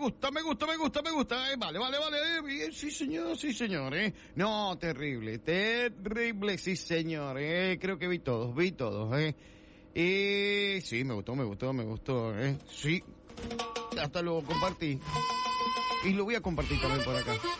Vale. Sí, señor. No, terrible, sí, señor. Creo que vi todos. Y sí, me gustó. Sí, hasta luego, compartí. Y lo voy a compartir también por acá.